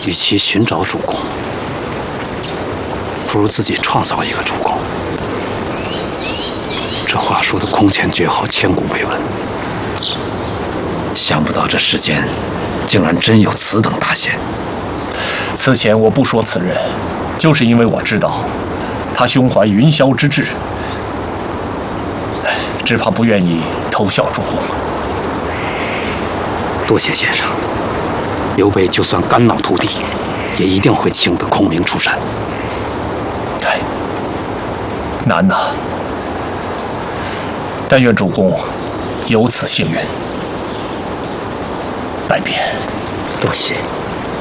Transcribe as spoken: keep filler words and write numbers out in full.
与其寻找主公，不如自己创造一个主公。这话说的空前绝后，千古未闻。想不到这世间竟然真有此等大贤。 此前我不说此人，就是因为我知道他胸怀云霄之志，只怕不愿意投效主公。 多谢先生。刘备就算肝脑涂地，也一定会请得孔明出山。 哎，难呐！但愿主公有此幸运。拜别。 多谢。